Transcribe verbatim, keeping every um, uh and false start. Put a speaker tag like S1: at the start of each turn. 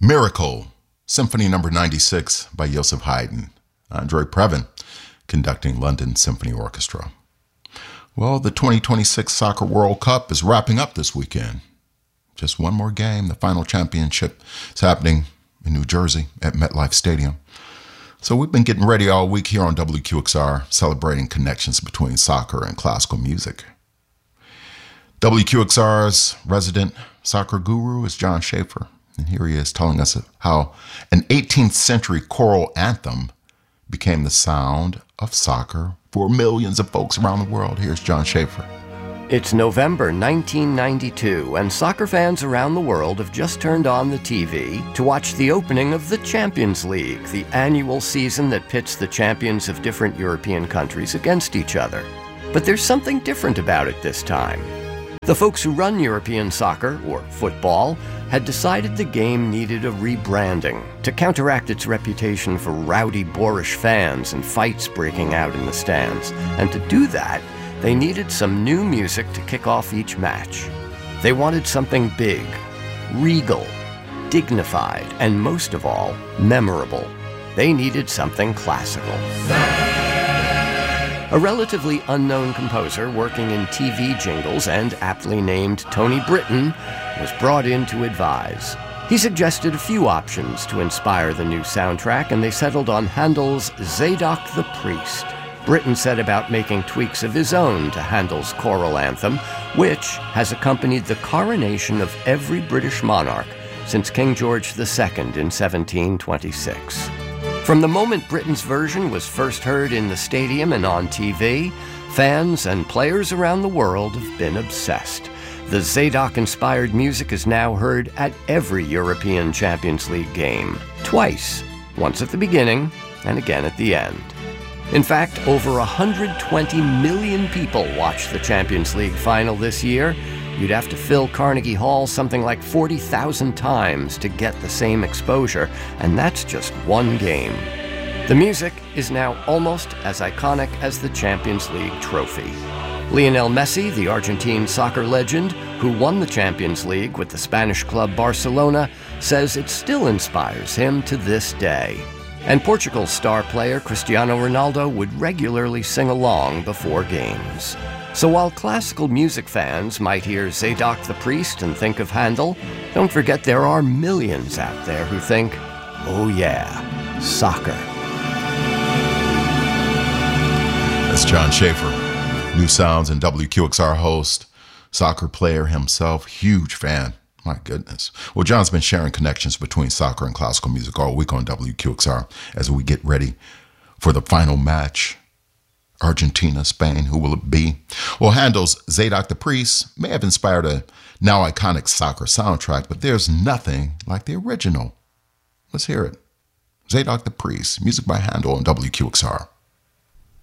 S1: Miracle, Symphony Number ninety-six by Joseph Haydn, Andre Previn conducting London Symphony Orchestra. Well, the twenty twenty-six Soccer World Cup is wrapping up this weekend. Just one more game. The final championship is happening in New Jersey at MetLife Stadium. So we've been getting ready all week here on W Q X R, celebrating connections between soccer and classical music. W Q X R's resident soccer guru is John Schaefer. And here he is telling us how an eighteenth century choral anthem became the sound of soccer for millions of folks around the world. Here's John Schaefer.
S2: It's November nineteen ninety-two, and soccer fans around the world have just turned on the T V to watch the opening of the Champions League, the annual season that pits the champions of different European countries against each other. But there's something different about it this time. The folks who run European soccer, or football, had decided the game needed a rebranding to counteract its reputation for rowdy, boorish fans and fights breaking out in the stands. And to do that, they needed some new music to kick off each match. They wanted something big, regal, dignified, and most of all, memorable. They needed something classical. A relatively unknown composer working in T V jingles and aptly named Tony Britton was brought in to advise. He suggested a few options to inspire the new soundtrack, and they settled on Handel's Zadok the Priest. Britton set about making tweaks of his own to Handel's choral anthem, which has accompanied the coronation of every British monarch since King George the Second in seventeen twenty-six. From the moment Britton's version was first heard in the stadium and on T V, fans and players around the world have been obsessed. The Zadok-inspired music is now heard at every European Champions League game, twice, once at the beginning and again at the end. In fact, over one hundred twenty million people watched the Champions League final this year. You'd have to fill Carnegie Hall something like forty thousand times to get the same exposure, and that's just one game. The music is now almost as iconic as the Champions League trophy. Lionel Messi, the Argentine soccer legend, who won the Champions League with the Spanish club Barcelona, says it still inspires him to this day. And Portugal's star player Cristiano Ronaldo would regularly sing along before games. So while classical music fans might hear Zadok the Priest and think of Handel, don't forget there are millions out there who think, oh yeah, soccer.
S1: That's John Schaefer, New Sounds and W Q X R host, soccer player himself, huge fan. My goodness. Well, John's been sharing connections between soccer and classical music all week on W Q X R as we get ready for the final match. Argentina, Spain, who will it be? Well, Handel's Zadok the Priest may have inspired a now iconic soccer soundtrack, but there's nothing like the original. Let's hear it. Zadok the Priest, music by Handel on W Q X R.